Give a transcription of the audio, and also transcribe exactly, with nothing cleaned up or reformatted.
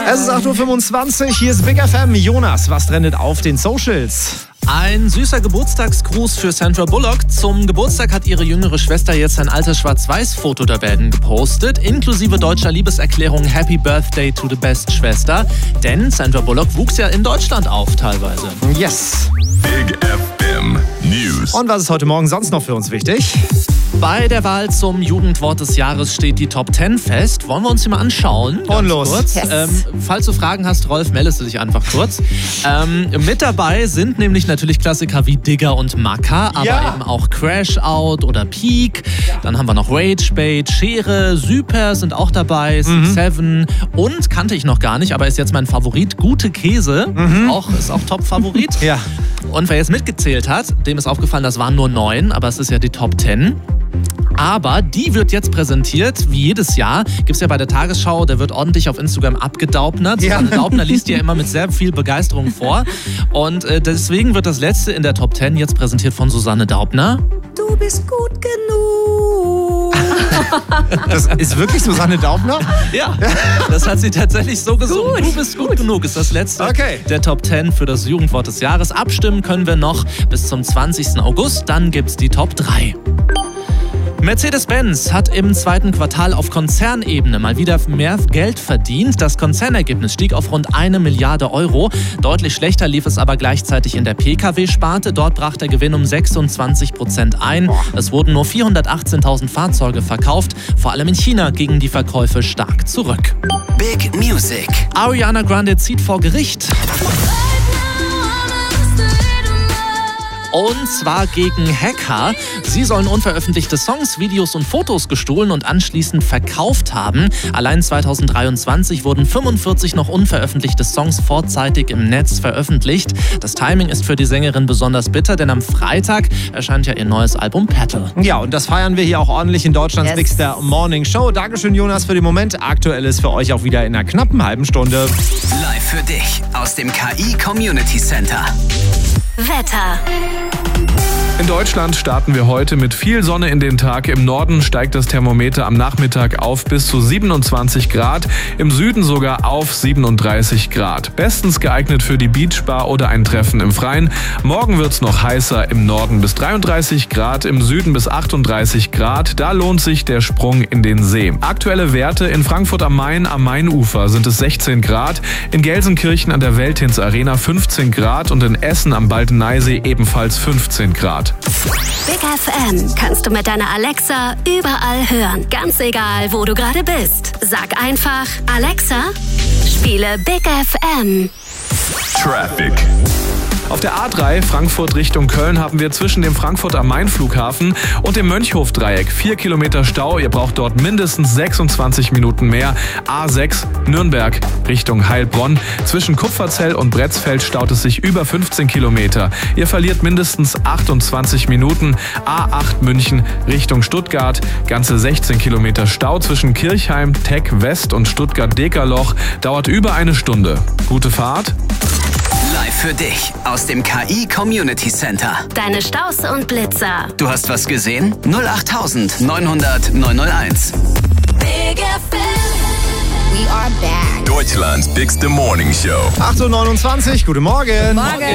Es ist acht Uhr fünfundzwanzig, hier ist Big F M. Jonas, was trendet auf den Socials? Ein süßer Geburtstagsgruß für Sandra Bullock. Zum Geburtstag hat ihre jüngere Schwester jetzt ein altes Schwarz-Weiß-Foto der beiden gepostet, inklusive deutscher Liebeserklärung Happy Birthday to the Best Schwester. Denn Sandra Bullock wuchs ja in Deutschland auf teilweise. Yes. Big F M News. Und was ist heute Morgen sonst noch für uns wichtig? Bei der Wahl zum Jugendwort des Jahres steht die Top zehn fest. Wollen wir uns die mal anschauen? Und los. Kurz. Yes. Ähm, falls du Fragen hast, Rolf, meldest du dich einfach kurz. ähm, mit dabei sind nämlich natürlich Klassiker wie Digger und Macker, aber Ja. eben auch Crash Out oder Peak. Dann haben wir noch Rage Bait, Schere, Super sind auch dabei, Mhm. Seven und kannte ich noch gar nicht, aber ist jetzt mein Favorit, Gute Käse. Mhm. Auch, ist auch Top-Favorit. Ja. Und wer jetzt mitgezählt hat, dem ist aufgefallen, das waren nur neun, aber es ist ja die Top zehn. Aber die wird jetzt präsentiert, wie jedes Jahr. Gibt's ja bei der Tagesschau, der wird ordentlich auf Instagram abgedaubnert. Ja. Susanne Daubner liest die ja immer mit sehr viel Begeisterung vor. Und äh, deswegen wird das letzte in der Top zehn jetzt präsentiert von Susanne Daubner. Du bist gut genug. Das ist wirklich Susanne Daubner? Ja, das hat sie tatsächlich so gesungen. Gut, du bist gut, genug ist das letzte Okay. der Top zehn für das Jugendwort des Jahres. Abstimmen können wir noch bis zum zwanzigsten August. Dann gibt's die Top drei. Mercedes-Benz hat im zweiten Quartal auf Konzernebene mal wieder mehr Geld verdient. Das Konzernergebnis stieg auf rund eine Milliarde Euro. Deutlich schlechter lief es aber gleichzeitig in der P K W-Sparte. Dort brach der Gewinn um sechsundzwanzig Prozent ein. Es wurden nur vierhundertachtzehntausend Fahrzeuge verkauft. Vor allem in China gingen die Verkäufe stark zurück. Big Music. Ariana Grande zieht vor Gericht. Und zwar gegen Hacker. Sie sollen unveröffentlichte Songs, Videos und Fotos gestohlen und anschließend verkauft haben. Allein zweitausenddreiundzwanzig wurden fünfundvierzig noch unveröffentlichte Songs vorzeitig im Netz veröffentlicht. Das Timing ist für die Sängerin besonders bitter, denn am Freitag erscheint ja ihr neues Album Petal. Ja, und das feiern wir hier auch ordentlich in Deutschlands Yes. Mix der Morning Show. Dankeschön, Jonas, für den Moment. Aktuell ist für euch auch wieder in einer knappen halben Stunde. Live für dich aus dem K I Community Center. Wetter. In Deutschland starten wir heute mit viel Sonne in den Tag. Im Norden steigt das Thermometer am Nachmittag auf bis zu siebenundzwanzig Grad, im Süden sogar auf siebenunddreißig Grad. Bestens geeignet für die Beachbar oder ein Treffen im Freien. Morgen wird's noch heißer, im Norden bis dreiunddreißig Grad, im Süden bis achtunddreißig Grad. Da lohnt sich der Sprung in den See. Aktuelle Werte in Frankfurt am Main am Mainufer sind es sechzehn Grad, in Gelsenkirchen an der Veltins Arena fünfzehn Grad und in Essen am Baldeneysee ebenfalls fünfzehn Grad. Big F M kannst du mit deiner Alexa überall hören. Ganz egal, wo du gerade bist. Sag einfach, Alexa, spiele Big F M. Traffic. Auf der A drei Frankfurt Richtung Köln haben wir zwischen dem Frankfurt am Main Flughafen und dem Mönchhof-Dreieck vier Kilometer Stau. Ihr braucht dort mindestens sechsundzwanzig Minuten mehr. A sechs Nürnberg Richtung Heilbronn. Zwischen Kupferzell und Bretzfeld staut es sich über fünfzehn Kilometer. Ihr verliert mindestens achtundzwanzig Minuten. A acht München Richtung Stuttgart. Ganze sechzehn Kilometer Stau zwischen Kirchheim, Teck West und Stuttgart-Dekerloch. Dauert über eine Stunde. Gute Fahrt. Live für dich aus dem K I Community Center. Deine Staus und Blitzer. Du hast was gesehen? null acht neunhundert neunhunderteins. Big F M. We are back. Deutschlands Bigste Morning Show. acht Uhr neunundzwanzig, guten Morgen. Morgen.